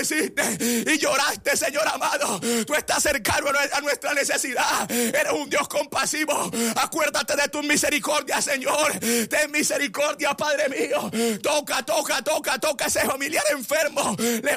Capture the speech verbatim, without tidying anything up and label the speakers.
Speaker 1: padeciste y lloraste, Señor amado. Tú estás cercano a nuestra necesidad. Eres un Dios compasivo. Acuérdate de tu misericordia, Señor. Ten misericordia, Padre mío. Toca, toca, toca, toca a ese familiar enfermo.